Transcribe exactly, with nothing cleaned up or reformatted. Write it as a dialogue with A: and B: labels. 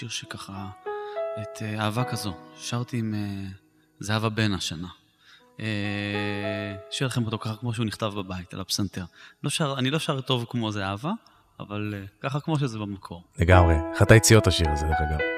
A: שיר שככה, את אהבה כזו, שרתי עם זהבה בן השנה. שיר לכם אותו ככה כמו שהוא נכתב בבית, על הפסנתר. לא שר, אני לא שר טוב כמו זהבה, אבל ככה כמו שזה במקור.
B: לגמרי, אחת היציאות השיר הזה, דרך אגב.